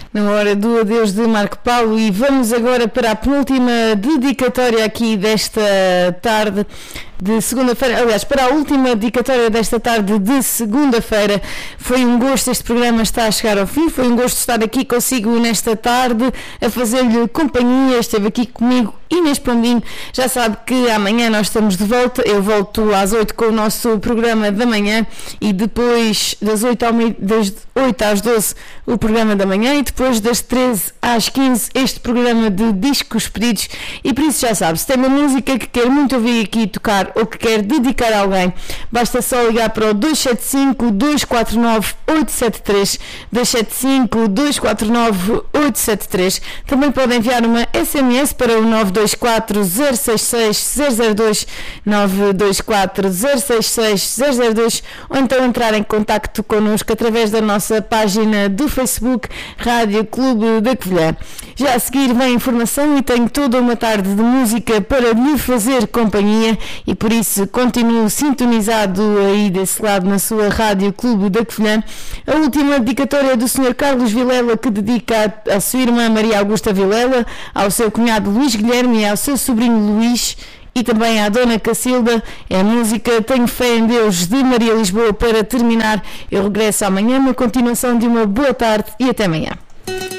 na hora do adeus de Marco Paulo, e vamos agora para a penúltima dedicatória aqui desta tarde de segunda-feira, aliás, para a última dedicatória desta tarde de segunda-feira. Foi um gosto, este programa está a chegar ao fim, foi um gosto estar aqui consigo nesta tarde, a fazer-lhe companhia. Esteve aqui comigo Inês Pombinho. Já sabe que amanhã nós estamos de volta, eu volto às 8 com o nosso programa da manhã, e depois das 8 às 12 o programa da manhã, e depois das 13 às 15 este programa de discos pedidos. E por isso já sabe, se tem uma música que quer muito ouvir aqui tocar ou que quer dedicar a alguém, basta só ligar para o 275-249-873, 275-249-873. Também pode enviar uma SMS para o 924-066-002, 924-066-002, ou então entrar em contacto connosco através da nossa página do Facebook Rádio Clube da Covilhã. Já a seguir vem informação e tenho toda uma tarde de música para lhe fazer companhia, e por isso continuo sintonizado aí desse lado na sua Rádio Clube da Covilhã. A última dedicatória do Sr. Carlos Vilela, que dedica à sua irmã Maria Augusta Vilela, ao seu cunhado Luís Guilherme e ao seu sobrinho Luís, e também à Dona Cacilda. É a música Tenho Fé em Deus, de Maria Lisboa, para terminar. Eu regresso amanhã, uma continuação de uma boa tarde, e até amanhã.